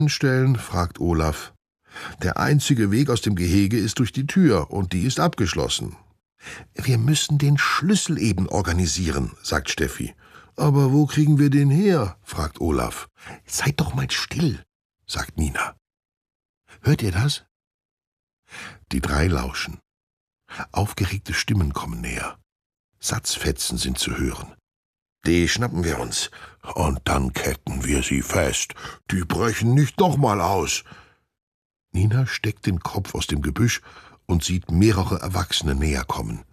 stellen?« fragt Olaf. »Der einzige Weg aus dem Gehege ist durch die Tür, und die ist abgeschlossen.« »Wir müssen den Schlüssel eben organisieren«, sagt Steffi. »Aber wo kriegen wir den her?« fragt Olaf. »Seid doch mal still«, sagt Nina. »Hört ihr das?« Die drei lauschen. Aufgeregte Stimmen kommen näher. Satzfetzen sind zu hören. »Die schnappen wir uns, und dann ketten wir sie fest. Die brechen nicht nochmal aus.« Nina steckt den Kopf aus dem Gebüsch und sieht mehrere Erwachsene näher kommen.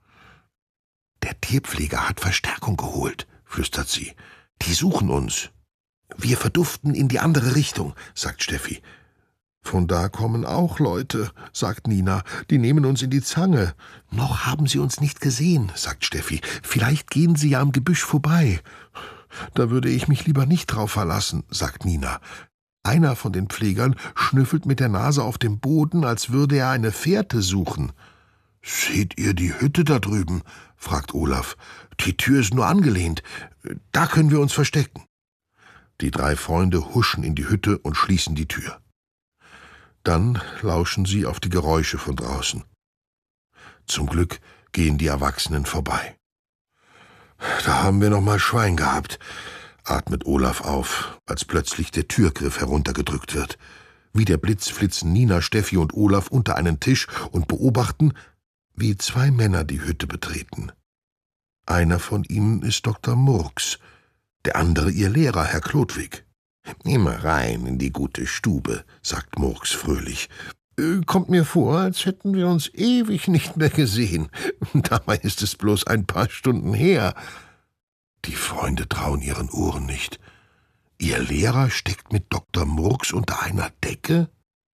»Der Tierpfleger hat Verstärkung geholt«, flüstert sie. »Die suchen uns.« »Wir verduften in die andere Richtung«, sagt Steffi. »Von da kommen auch Leute«, sagt Nina. »Die nehmen uns in die Zange.« »Noch haben sie uns nicht gesehen«, sagt Steffi. »Vielleicht gehen sie ja am Gebüsch vorbei.« »Da würde ich mich lieber nicht drauf verlassen«, sagt Nina. Einer von den Pflegern schnüffelt mit der Nase auf dem Boden, als würde er eine Fährte suchen. »Seht ihr die Hütte da drüben?«, fragt Olaf. »Die Tür ist nur angelehnt. Da können wir uns verstecken.« Die drei Freunde huschen in die Hütte und schließen die Tür. Dann lauschen sie auf die Geräusche von draußen. Zum Glück gehen die Erwachsenen vorbei. »Da haben wir noch mal Schwein gehabt«, atmet Olaf auf, als plötzlich der Türgriff heruntergedrückt wird. Wie der Blitz flitzen Nina, Steffi und Olaf unter einen Tisch und beobachten, wie zwei Männer die Hütte betreten. Einer von ihnen ist Dr. Murks, der andere ihr Lehrer, Herr Chlodwig. »Immer rein in die gute Stube«, sagt Murks fröhlich. »Kommt mir vor, als hätten wir uns ewig nicht mehr gesehen. Dabei ist es bloß ein paar Stunden her.« Die Freunde trauen ihren Ohren nicht. Ihr Lehrer steckt mit Dr. Murks unter einer Decke?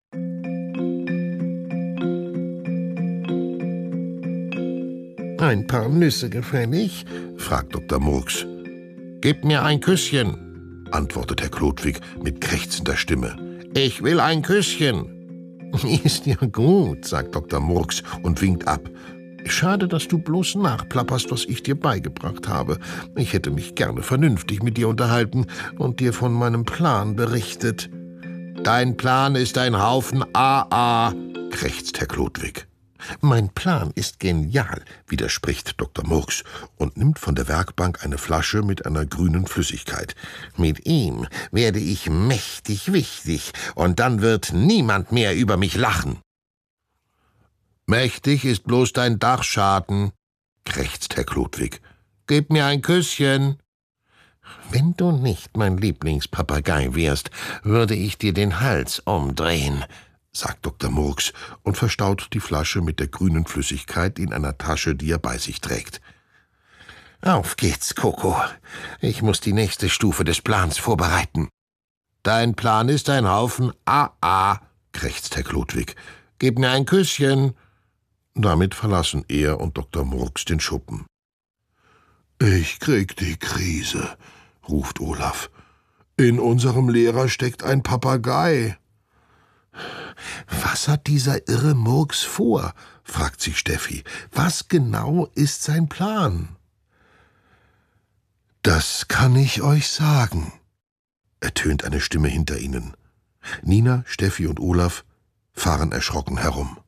»Ein paar Nüsse gefällig?« fragt Dr. Murks. »Gib mir ein Küsschen«, antwortet Herr Chlodwig mit krächzender Stimme. »Ich will ein Küsschen.« »Ist ja gut«, sagt Dr. Murks und winkt ab. »Schade, dass du bloß nachplapperst, was ich dir beigebracht habe. Ich hätte mich gerne vernünftig mit dir unterhalten und dir von meinem Plan berichtet.« »Dein Plan ist ein Haufen AA«, krächzt Herr Chlodwig. »Mein Plan ist genial«, widerspricht Dr. Murks und nimmt von der Werkbank eine Flasche mit einer grünen Flüssigkeit. »Mit ihm werde ich mächtig wichtig, und dann wird niemand mehr über mich lachen.« »Mächtig ist bloß dein Dachschaden«, krächzt Herr Chlodwig. »Gib mir ein Küsschen.« »Wenn du nicht mein Lieblingspapagei wärst, würde ich dir den Hals umdrehen«, sagt Dr. Murks und verstaut die Flasche mit der grünen Flüssigkeit in einer Tasche, die er bei sich trägt. »Auf geht's, Coco. Ich muss die nächste Stufe des Plans vorbereiten.« »Dein Plan ist ein Haufen AA«, krächzt Herr Chlodwig. »Gib mir ein Küsschen.« Damit verlassen er und Dr. Murks den Schuppen. »Ich krieg die Krise«, ruft Olaf. »In unserem Lehrer steckt ein Papagei.« »Was hat dieser irre Murks vor?«, fragt sich Steffi. »Was genau ist sein Plan?« »Das kann ich euch sagen«, ertönt eine Stimme hinter ihnen. Nina, Steffi und Olaf fahren erschrocken herum.